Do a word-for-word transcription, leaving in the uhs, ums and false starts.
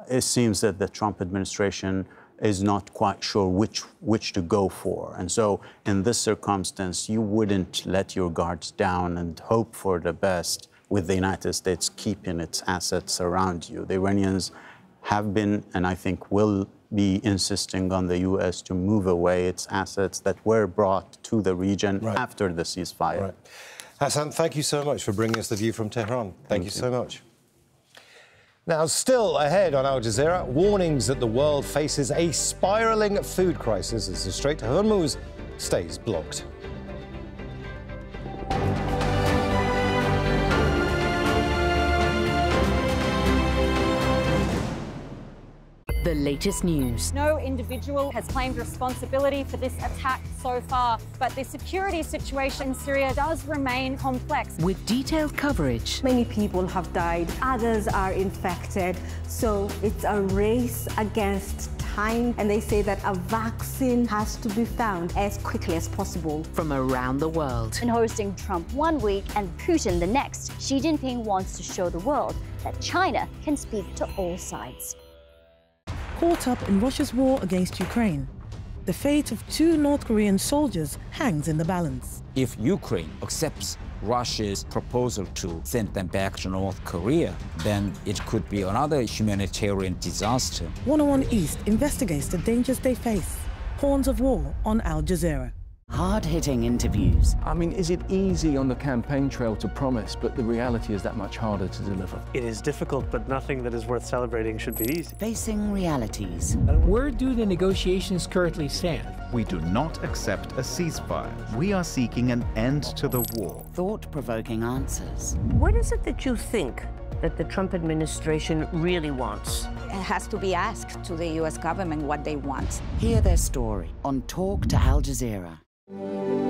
it seems that the Trump administration is not quite sure which which to go for. And so in this circumstance, you wouldn't let your guards down and hope for the best with the United States keeping its assets around you. The Iranians have been, and I think will be, insisting on the U S to move away its assets that were brought to the region right. after the ceasefire. Right. Hassan, thank you so much for bringing us the view from Tehran. Thank, thank you, you so much. Now, still ahead on Al Jazeera, warnings that the world faces a spiralling food crisis as the Strait of Hormuz stays blocked. The latest news. No individual has claimed responsibility for this attack so far, but the security situation in Syria does remain complex. With detailed coverage. Many people have died, others are infected, so it's a race against time, and they say that a vaccine has to be found as quickly as possible. From around the world. In hosting Trump one week and Putin the next, Xi Jinping wants to show the world that China can speak to all sides. Caught up in Russia's war against Ukraine, the fate of two North Korean soldiers hangs in the balance. If Ukraine accepts Russia's proposal to send them back to North Korea, then it could be another humanitarian disaster. one oh one East investigates the dangers they face. Horns of War on Al Jazeera. Hard-hitting interviews. I mean, is it easy on the campaign trail to promise, but the reality is that much harder to deliver? It is difficult, but nothing that is worth celebrating should be easy. Facing realities. Where do the negotiations currently stand? We do not accept a ceasefire. We are seeking an end to the war. Thought-provoking answers. What is it that you think that the Trump administration really wants? It has to be asked to the U S government what they want. Hear their story on Talk to Al Jazeera.